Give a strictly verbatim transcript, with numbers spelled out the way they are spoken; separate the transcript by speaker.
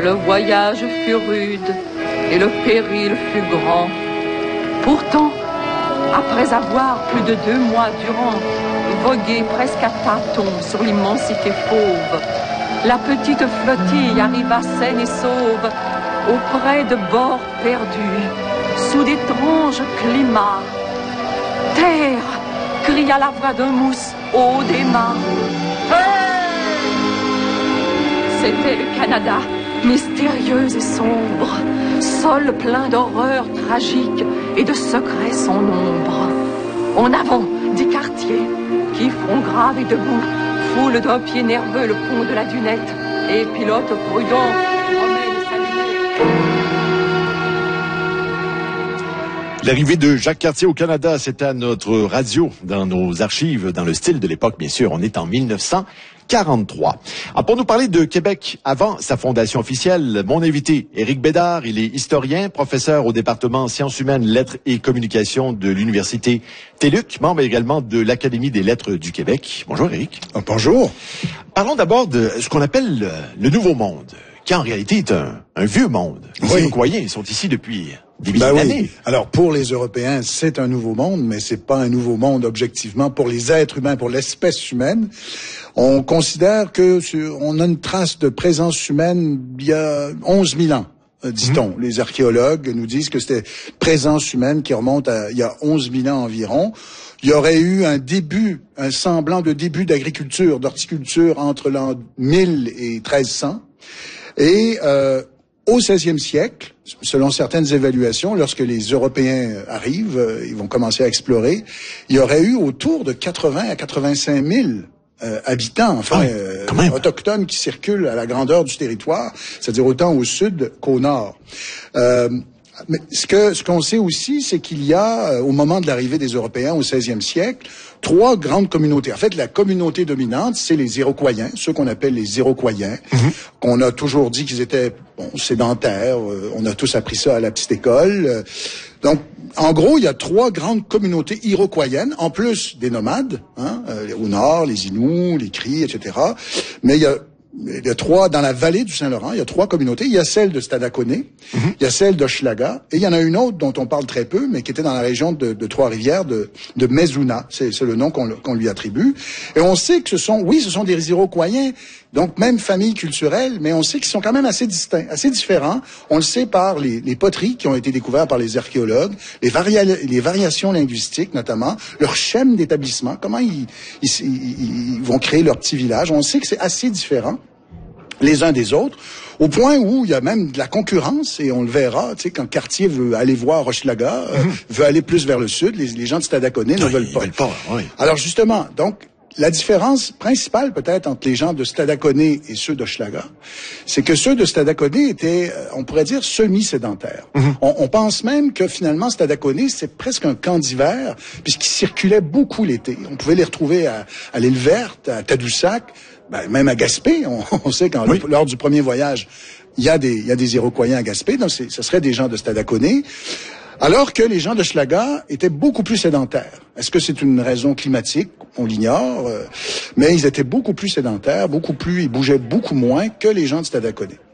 Speaker 1: Le voyage fut rude et le péril fut grand. Pourtant, après avoir plus de deux mois durant vogué presque à tâtons sur l'immensité fauve, la petite flottille arriva saine et sauve auprès de bords perdus, sous d'étranges climats. Terre, cria la voix d'un mousse haut des mâts. Hey! C'était le Canada, mystérieux et sombre, sol plein d'horreurs tragiques et de secrets sans nombre. En avant, des quartiers qui, front grave et debout, foulent d'un pied nerveux le pont de la dunette et pilote prudent promène sa lunette.
Speaker 2: L'arrivée de Jacques Cartier au Canada, c'est à notre radio, dans nos archives, dans le style de l'époque, bien sûr. On est en mille neuf cent quarante-trois. Alors, pour nous parler de Québec avant sa fondation officielle, mon invité, Éric Bédard, il est historien, professeur au département sciences humaines, lettres et communications de l'université T E L U C, membre également de l'Académie des lettres du Québec. Bonjour Éric.
Speaker 3: Oh, bonjour.
Speaker 2: Parlons d'abord de ce qu'on appelle le, le Nouveau Monde, qui en réalité est un, un vieux monde. Les
Speaker 3: oui.
Speaker 2: Iroquois sont ici depuis des milliers
Speaker 3: ben
Speaker 2: d'années.
Speaker 3: Oui. Alors, pour les Européens, c'est un nouveau monde, mais c'est pas un nouveau monde objectivement pour les êtres humains, pour l'espèce humaine. On considère que sur, on a une trace de présence humaine il y a onze mille ans, dit-on. Mmh. Les archéologues nous disent que c'était présence humaine qui remonte à il y a onze mille ans environ. Il y aurait eu un début, un semblant de début d'agriculture, d'horticulture entre l'an mille et treize cents. Et euh, au seizième siècle, selon certaines évaluations, lorsque les Européens arrivent, euh, ils vont commencer à explorer, il y aurait eu autour de quatre-vingts à quatre-vingt-cinq mille Euh, habitants, enfin,
Speaker 2: ouais,
Speaker 3: euh, autochtones qui circulent à la grandeur du territoire, c'est-à-dire autant au sud qu'au nord. Euh, mais ce que ce qu'on sait aussi, c'est qu'il y a, euh, au moment de l'arrivée des Européens au seizième siècle, trois grandes communautés. En fait, la communauté dominante, c'est les Iroquois, ceux qu'on appelle les Iroquois, mm-hmm. qu'on a toujours dit qu'ils étaient bon, sédentaires. Euh, on a tous appris ça à la petite école. Euh, donc, en gros, il y a trois grandes communautés iroquoiennes, en plus des nomades, hein, euh, au nord, les Inuits, les Cris, et cetera. Mais il y a, il y a trois, dans la vallée du Saint-Laurent, il y a trois communautés. Il y a celle de Stadacone, mm-hmm. il y a celle d'Hochelaga, et il y en a une autre dont on parle très peu, mais qui était dans la région de, de Trois-Rivières, de, de Mezuna. C'est, c'est le nom qu'on, qu'on lui attribue. Et on sait que ce sont, oui, ce sont des Iroquois, donc même famille culturelle, mais on sait qu'ils sont quand même assez distincts, assez différents. On le sait par les, les poteries qui ont été découvertes par les archéologues, les, varia- les variations linguistiques notamment, leur schème d'établissement, comment ils, ils, ils, ils vont créer leur petit village. On sait que c'est assez différent les uns des autres, au point où il y a même de la concurrence, et on le verra, tu sais, quand Cartier veut aller voir Hochelaga, euh, mmh. veut aller plus vers le sud, les, les gens de Stadacone ne veulent pas.
Speaker 2: Veulent pas oui.
Speaker 3: Alors justement, donc, la différence principale peut-être entre les gens de Stadacone et ceux d'Hochelaga, c'est que ceux de Stadacone étaient, on pourrait dire, semi-sédentaires. Mm-hmm. On, on pense même que finalement Stadacone, c'est presque un camp d'hiver, puisqu'ils circulaient beaucoup l'été. On pouvait les retrouver à, à l'île Verte, à Tadoussac, ben, même à Gaspé. On, on sait qu'en oui. lors du premier voyage, il y a des, il y a des Iroquois à Gaspé, donc c'est, ce seraient des gens de Stadacone. Alors que les gens d'Hochelaga étaient beaucoup plus sédentaires. Est-ce que c'est une raison climatique? On l'ignore. Euh, mais ils étaient beaucoup plus sédentaires, beaucoup plus, ils bougeaient beaucoup moins que les gens de Stadacone.